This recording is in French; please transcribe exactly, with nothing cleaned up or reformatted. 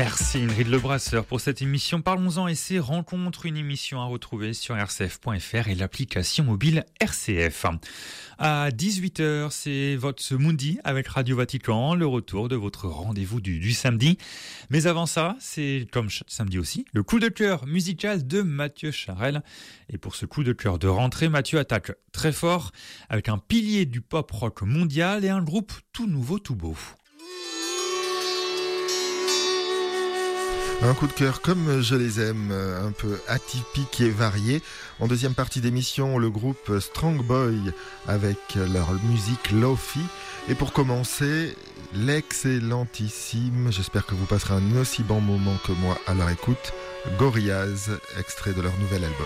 Merci Ingrid Lebrasseur pour cette émission. Parlons-en et ses rencontres, une émission à retrouver sur r c f point f r et l'application mobile R C F. À dix-huit heures, c'est votre Mundi avec Radio Vatican, le retour de votre rendez-vous du, du samedi. Mais avant ça, c'est comme samedi aussi, le coup de cœur musical de Mathieu Charel. Et pour ce coup de cœur de rentrée, Mathieu attaque très fort avec un pilier du pop rock mondial et un groupe tout nouveau, tout beau. Un coup de cœur comme je les aime, un peu atypique et varié. En deuxième partie d'émission, le groupe Strong Boy avec leur musique Lo-Fi. Et pour commencer, l'excellentissime, j'espère que vous passerez un aussi bon moment que moi à leur écoute, Gorillaz, extrait de leur nouvel album.